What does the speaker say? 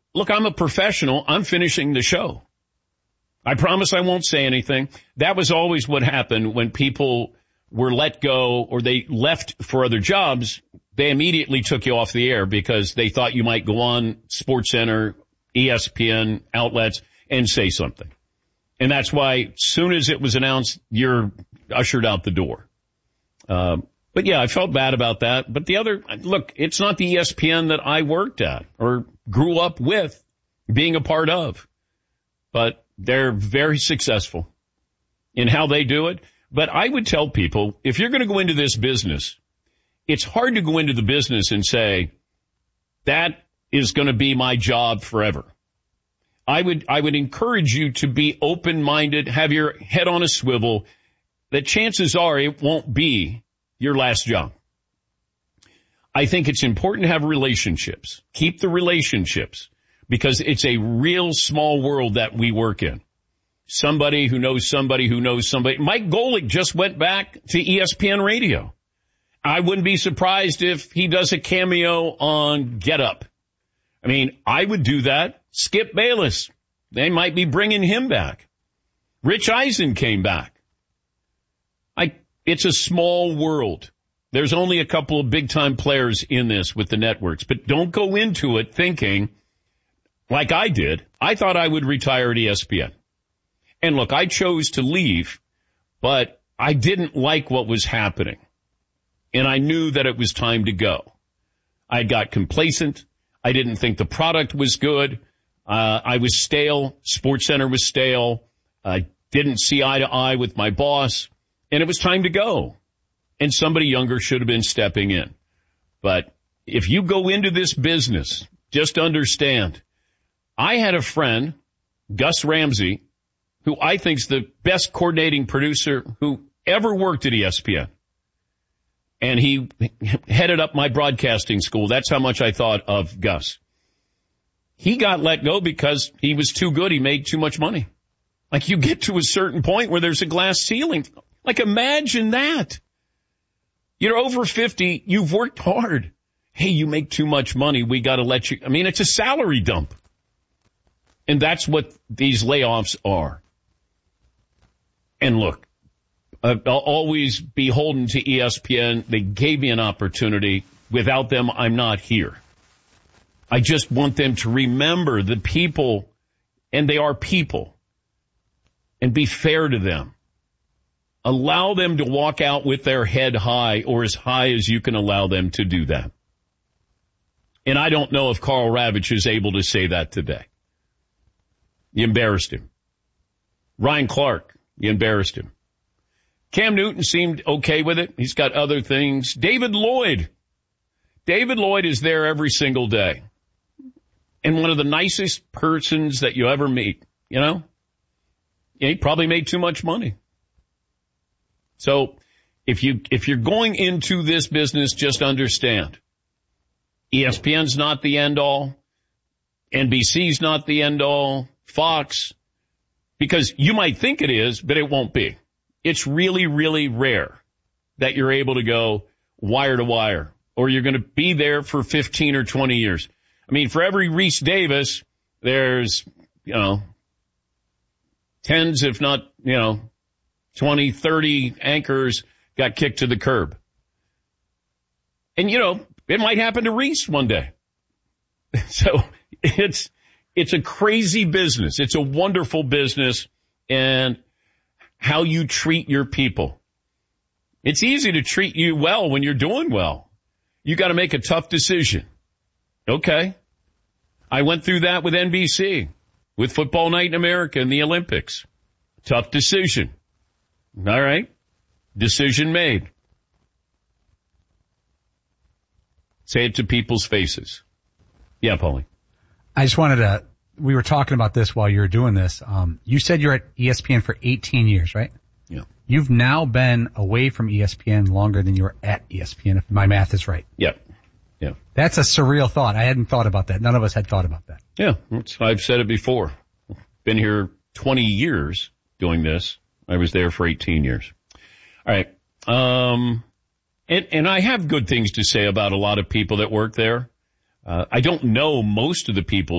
look, I'm a professional. I'm finishing the show. I promise I won't say anything. That was always what happened when people were let go or they left for other jobs. They immediately took you off the air because they thought you might go on SportsCenter, ESPN outlets and say something. And that's why as soon as it was announced, you're ushered out the door. But yeah, I felt bad about that. But look, it's not the ESPN that I worked at or grew up with being a part of. But they're very successful in how they do it. But I would tell people, if you're going to go into this business, it's hard to go into the business and say, that is going to be my job forever. I would encourage you to be open-minded, have your head on a swivel, that chances are it won't be your last job. I think it's important to have relationships. Keep the relationships because it's a real small world that we work in. Somebody who knows somebody who knows somebody. Mike Golick just went back to ESPN Radio. I wouldn't be surprised if he does a cameo on Get Up. I mean, I would do that. Skip Bayless, they might be bringing him back. Rich Eisen came back. It's a small world. There's only a couple of big-time players in this with the networks. But don't go into it thinking, like I did, I thought I would retire at ESPN. And look, I chose to leave, but I didn't like what was happening. And I knew that it was time to go. I got complacent. I didn't think the product was good. I was stale. SportsCenter was stale. I didn't see eye to eye with my boss. And it was time to go. And somebody younger should have been stepping in. But if you go into this business, just understand, I had a friend, Gus Ramsey, who I think is the best coordinating producer who ever worked at ESPN. And he headed up my broadcasting school. That's how much I thought of Gus. He got let go because he was too good. He made too much money. Like, you get to a certain point where there's a glass ceiling. Like, imagine that. You're over 50. You've worked hard. Hey, you make too much money. We got to let you. I mean, it's a salary dump. And that's what these layoffs are. And look, I'll always beholden to ESPN. They gave me an opportunity. Without them, I'm not here. I just want them to remember the people, and they are people, and be fair to them. Allow them to walk out with their head high, or as high as you can allow them to do that. And I don't know if Karl Ravech is able to say that today. You embarrassed him. Ryan Clark, you embarrassed him. Cam Newton seemed okay with it. He's got other things. David Lloyd is there every single day. And one of the nicest persons that you ever meet, you know? Yeah, he probably made too much money. So if you're going into this business, just understand, ESPN's not the end all. NBC's not the end all. Fox, because you might think it is, but it won't be. It's really, really rare that you're able to go wire to wire, or you're going to be there for 15 or 20 years. I mean, for every Reese Davis, there's, tens, if not, 20, 30 anchors got kicked to the curb. And, it might happen to Reese one day. So it's a crazy business. It's a wonderful business, and how you treat your people. It's easy to treat you well when you're doing well. You got to make a tough decision. Okay. I went through that with NBC, with Football Night in America and the Olympics. Tough decision. All right. Decision made. Say it to people's faces. Yeah, Paulie. I just wanted we were talking about this while you were doing this. You said you're at ESPN for 18 years, right? Yeah. You've now been away from ESPN longer than you were at ESPN, if my math is right. Yeah. Yeah. That's a surreal thought. I hadn't thought about that. None of us had thought about that. Yeah. I've said it before. Been here 20 years doing this. I was there for 18 years. All right. And I have good things to say about a lot of people that work there. I don't know most of the people